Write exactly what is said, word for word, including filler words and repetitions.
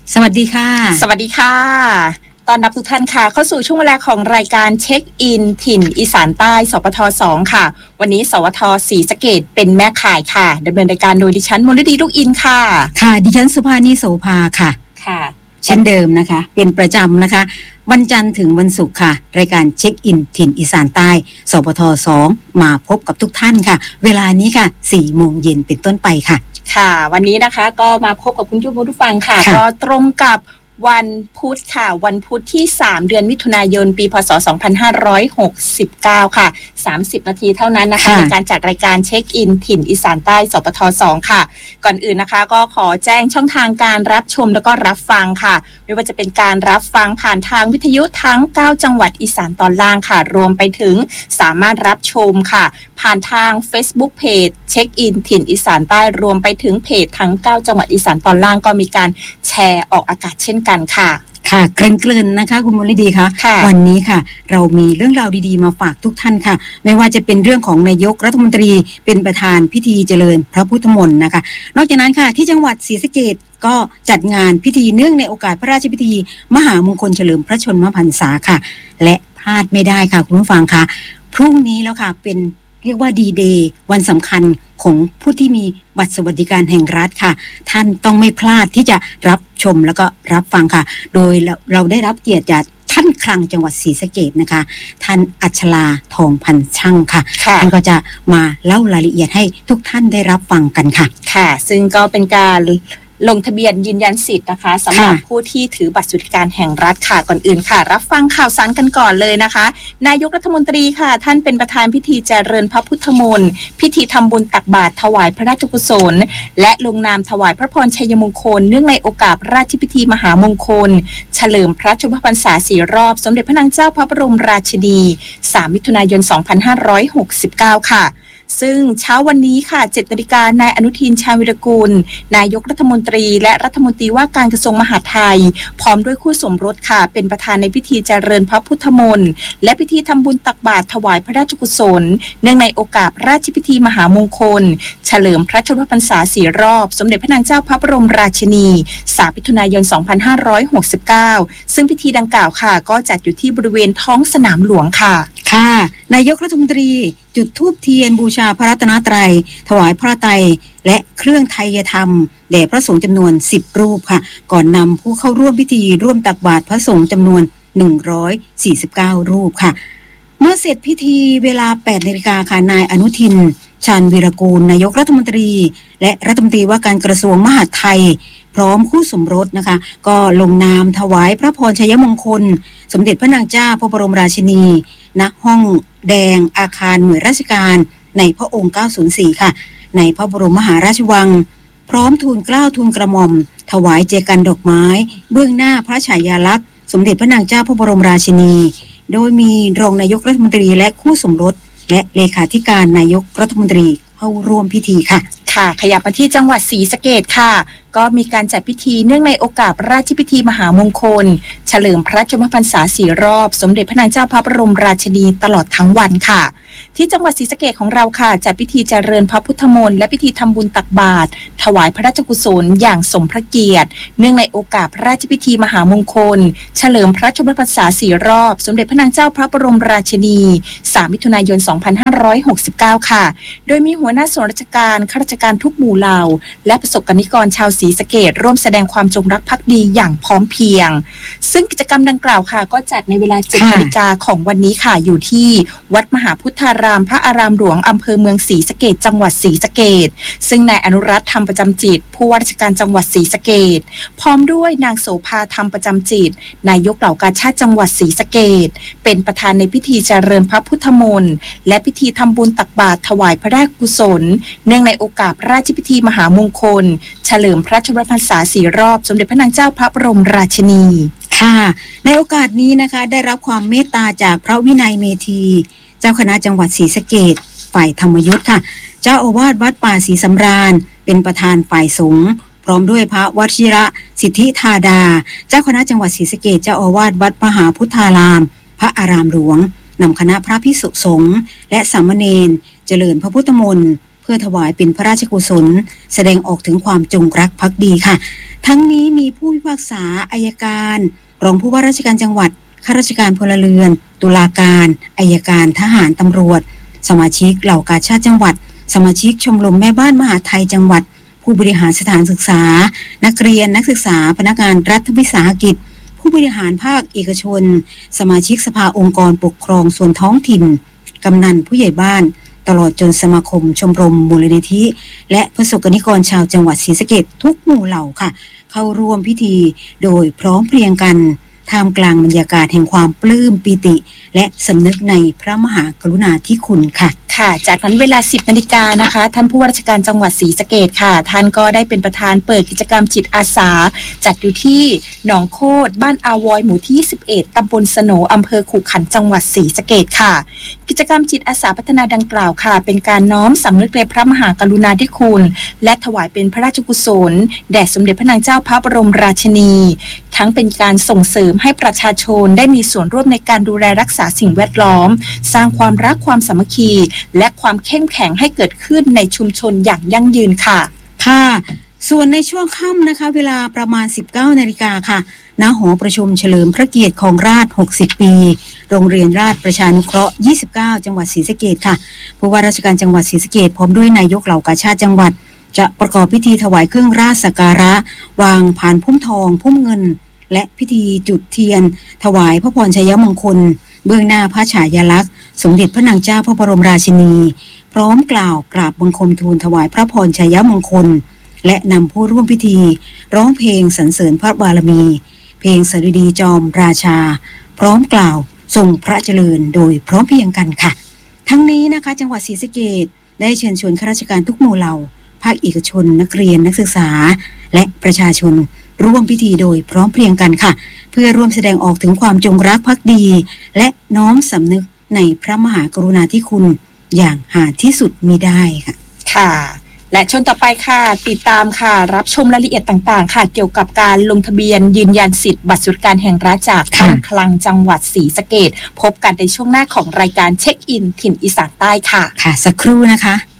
สวัสดีค่ะสวัสดีค่ะตอนรับทุกท่านค่ะเข้าสู่ช่วงเวลาของรายการเช็คอินถิ่นอีสานใต้สปทสองค่ะวันนี้สวทศรีสะเกษเป็นแม่ข่ายค่ะดำเนินรายการโดยดิฉันมลดีลูกอินค่ะค่ะดิฉันสุภานีโสภาค่ะค่ะเช่นเดิมนะคะเป็นประจำนะคะวันจันทร์ถึงวันศุกร์ค่ะรายการเช็คอินถิ่นอีสานใต้สปทสองมาพบกับทุกท่านค่ะเวลานี้ค่ะสี่โมงเย็นเป็นต้นไปค่ะค่ะวันนี้นะคะก็มาพบกับคุณผู้ฟังค่ะก็ตรงกับวันพุธค่ะวันพุธที่สามเดือนมิถุนายนปีพ.ศ. สองพันห้าร้อยหกสิบเก้าค่ะสามสิบนาทีเท่านั้นนะคะในการจัดรายการเช็คอินถิ่นอีสานใต้สปทสองค่ะก่อนอื่นนะคะก็ขอแจ้งช่องทางการรับชมแล้วก็รับฟังค่ะไม่ว่าจะเป็นการรับฟังผ่านทางวิทยุทั้งเก้าจังหวัดอีสานตอนล่างค่ะรวมไปถึงสามารถรับชมค่ะผ่านทาง Facebook Page เช็คอินถิ่นอีสานใต้รวมไปถึงเพจทั้งเก้าจังหวัดอีสานตอนล่างก็มีการแชร์ออกอากาศเช่นกันค่ะค่ะเกริ่นๆนะคะคุณมลิดีคะวันนี้ค่ะเรามีเรื่องราวดีๆมาฝากทุกท่านค่ะไม่ว่าจะเป็นเรื่องของนายกรัฐมนตรีเป็นประธานพิธีเจริญพระพุทธมนต์นะคะนอกจากนั้นค่ะที่จังหวัดศรีสะเกษก็จัดงานพิธีเนื่องในโอกาสพระราชพิธีมหามงคลเฉลิมพระชนมพรรษาค่ะและพลาดไม่ได้ค่ะคุณผู้ฟังค่ะพรุ่งนี้แล้วค่ะเป็นเรียกว่าดีเดย์วันสำคัญของผู้ที่มีบัตรสวัสดิการแห่งรัฐค่ะท่านต้องไม่พลาดที่จะรับชมแล้วก็รับฟังค่ะโดยเราเราได้รับเกียรติจากท่านคลังจังหวัดศรีสะเกษนะคะท่านอัชราทองพันช่างค่ะท่านก็จะมาเล่ารายละเอียดให้ทุกท่านได้รับฟังกันค่ะค่ะซึ่งก็เป็นการลงทะเบียนยืนยันสิทธิ์นะคะสำหรับผู้ที่ถือบัตรสวัสดิการแห่งรัฐค่ะก่อนอื่นค่ะรับฟังข่าวสารกันก่อนเลยนะคะนายกรัฐมนตรีค่ะท่านเป็นประธานพิธีเจริญพระพุทธมนต์พิธีทำบุญตักบาตรถวายพระราชกุศลและลงนามถวายพระพรชัยมงคลเนื่องในโอกาสราชพิธีมหามงคลเฉลิมพระชนมพรรษาสี่รอบสมเด็จพระนางเจ้าพระบรมราชินีสามมิถุนายนสองพันห้าร้อยหกสิบเก้าค่ะซึ่งเช้าวันนี้ค่ะ เจ็ดนาฬิกานายอนุทินชาญวิรากูลนายกรัฐมนตรีและรัฐมนตรีว่าการกระทรวงมหาดไทยพร้อมด้วยคู่สมรสค่ะเป็นประธานในพิธีเจริญพระพุทธมนต์และพิธีทำบุญตักบาตรถวายพระราชกุศลเนื่องในโอกาสราชพิธีมหามงคลเฉลิมพระชนมพรรษาสี่รอบสมเด็จพระนางเจ้าพระบรมราชินีสามมิถุนายนสองพันห้าร้อยหกสิบเก้าซึ่งพิธีดังกล่าวค่ะก็จัดอยู่ที่บริเวณท้องสนามหลวงค่ะค่ะนายกรัฐมนตรีจุดธูปเทียนบูชาพระรัตนตรัยถวายพระไตรและเครื่องไทยธรรมแด่พระสงฆ์จำนวนสิบรูปค่ะก่อนนำผู้เข้าร่วมพิธีร่วมตักบาตรพระสงฆ์จำนวนหนึ่งร้อยสี่สิบเก้ารูปค่ะเมื่อเสร็จพิธีเวลา แปดนาฬิกาค่ะนายอนุทินชาญวีรกูลนายกรัฐมนตรีและรัฐมนตรีว่าการกระทรวงมหาดไทยพร้อมคู่สมรสนะคะก็ลงนามถวายพระพรชัยมงคลสมเด็จพระนางเจ้าพระบรมราชินีณห้องแดงอาคารหน่วยราชการในพระองค์เก้าศูนย์สี่ค่ะในพระบรมมหาราชวังพร้อมทูลเกล้าทูลกระหม่อมถวายเจกันดอกไม้เบื้องหน้าพระฉายาลักษณ์สมเด็จพระนางเจ้าพระบรมราชินีโดยมีรองนายกรัฐมนตรีและคู่สมรสและเลขาธิการนายกรัฐมนตรีเข้าร่วมพิธีค่ะค่ะขยับมาที่จังหวัดศรีสะเกษค่ะก็มีการจัดพิธีเนื่องในโอกาสราชพิธีมหามงคลเฉลิมพระชนมพรรษาสี่รอบสมเด็จพระนางเจ้าพระบรมราชินีตลอดทั้งวันค่ะที่จังหวัดศรีสะเกษของเราค่ะจัดพิธีเจริญพระพุทธมนต์และพิธีทำบุญตักบาตรถวายพระราชกุศลอย่างสมพระเกียรติเนื่องในโอกาสพระราชพิธีมหามงคลเฉลิมพระชนมพรรษาสี่รอบสมเด็จพระนางเจ้าพระบรมราชินีสามมิถุนายนสองพันห้าร้อยหกสิบเก้าค่ะโดยมีหัวหน้าส่วนราชการข้าราชการทุกหมู่เหล่าและประสบกนิกรชาวศรีสะเกษร่วมแสดงความจงรักภักดีอย่างพร้อมเพรียงซึ่งกิจกรรมดังกล่าวค่ะก็จัดในเวลา เจ็ดนาฬิกาของวันนี้ค่ะอยู่ที่วัดมหาพุทธารามพระอารามหลวงอำเภอเมืองศรีสะเกษจังหวัดศรีสะเกษซึ่งนายอนุรัตน์ธรรมประจำจิตผู้ว่าราชการจังหวัดศรีสะเกษพร้อมด้วยนางโสภาธรรมประจำจิตนายกเหล่ากาชาดจังหวัดศรีสะเกษเป็นประธานในพิธีเจริญพระพุทธมนต์และพิธีทำบุญตักบาตรถวายพระราชกุศลเนื่องในโอกาสพระราชพิธีมหามงคลเฉลิมพระชนมพรรษาสี่รอบสมเด็จพระนางเจ้าพระบรมราชินีค่ะในโอกาสนี้นะคะได้รับความเมตตาจากพระวินัยเมธีเจ้าคณะจังหวัดศรีสะเกษฝ่ายธรรมยุทธ์ค่ะเจ้าอาวาสวัดป่าศรีสำราญเป็นประธานฝ่ายสงฆ์พร้อมด้วยพระวชิระสิทธิธาดาเจ้าคณะจังหวัดศรีสะเกษเจ้าอาวาสวัดมหาพุทธารามพระอารามหลวงนำคณะพระภิกษุสงฆ์และสามเณรเจริญพระพุทธมนต์เพื่อถวายเป็นพระราชกุศลแสดงออกถึงความจงรักภักดีค่ะทั้งนี้มีผู้พิพากษาอัยการรองผู้ว่าราชการจังหวัดข้าราชการพลเรือนตุลาการอัยการทหารตำรวจสมาชิกเหล่ากาชาดจังหวัดสมาชิกชมรมแม่บ้านมหาไทยจังหวัดผู้บริหารสถานศึกษานักเรียนนักศึกษาพนักงานรัฐวิสาหกิจผู้บริหารภาคเอกชนสมาชิกสภาองค์กรปกครองส่วนท้องถิ่นกำนันผู้ใหญ่บ้านตลอดจนสมาคมชมรมมูลนิธิและประสบนิกรชาวจังหวัดศรีสะเกษทุกหมู่เหล่าค่ะเข้าร่วมพิธีโดยพร้อมเพรียงกันท่ามกลางบรรยากาศแห่งความปลื้มปิติและสำนึกในพระมหากรุณาธิคุณค่ะค่ะจากนั้นเวลา สิบนาฬิกานะคะท่านผู้ว่าราชการจังหวัดศรีสะเกษค่ะท่านก็ได้เป็นประธานเปิดกิจกรรมจิตอาสาจัดอยู่ที่หนองโคตรบ้านอาวอยหมู่ที่ยี่สิบเอ็ดตำบลสโหนอำเภอขุขันธ์จังหวัดศรีสะเกษค่ะกิจกรรมจิตอาสาพัฒนาดังกล่าวค่ะเป็นการน้อมสำนึกในพระมหากรุณาธิคุณและถวายเป็นพระราชกุศลแด่สมเด็จพระนางเจ้าพระบรมราชินีทั้งเป็นการส่งเสริมให้ประชาชนได้มีส่วนร่วมในการดูแลรักษาสิ่งแวดล้อมสร้างความรักความสามัคคีและความเข้มแข็งให้เกิดขึ้นในชุมชนอย่างยั่งยืนค่ะค่ะส่วนในช่วงค่ำนะคะเวลาประมาณ สิบเก้านาฬิกาค่ะณหอประชุมเฉลิมพระเกียรติของราชหกสิบปีโรงเรียนราชประชานุเคราะห์ยี่สิบเก้าจังหวัดศรีสะเกษค่ะผู้ว่าราชการจังหวัดศรีสะเกษพร้อมด้วยนายกเหล่ากาชาดจังหวัดจะประกอบพิธีถวายเครื่องราชสักการะวางผานพุ่มทองพุ่มเงินและพิธีจุดเทียนถวายพระพรชัยมงคลเบื้องหน้าพระฉายาลักษณ์สมเด็จพระนางเจ้าพระบรมราชินีพร้อมกล่าวกราบบังคมทูลถวายพระพรชัยมงคลและนำผู้ร่วมพิธีร้องเพลงสรรเสริญพระบารมีเพลงสดุดีจอมราชาพร้อมกล่าวทรงพระเจริญโดยพร้อมเพรียงกันค่ะทั้งนี้นะคะจังหวัดศรีสะเกษได้เชิญชวนข้าราชการทุกหมู่เหล่าภาคเอกชนนักเรียนนักศึกษาและประชาชนร่วมพิธีโดยพร้อมเพรียงกันค่ะเพื่อร่วมแสดงออกถึงความจงรักภักดีและน้อมสำนึกในพระมหากรุณาธิคุณอย่างหาที่สุดมิได้ค่ะค่ะและช่วงต่อไปค่ะติดตามค่ะรับชมรายละเอียดต่างๆค่ะเกี่ยวกับการลงทะเบียนยืนยันสิทธิ์บัตรสวัสดิการแห่งรัฐจากการคลังจังหวัดศรีสะเกษพบกันในช่วงหน้าของรายการเช็คอินถิ่นอีสานใต้ค่ะค่ะสักครู่นะคะ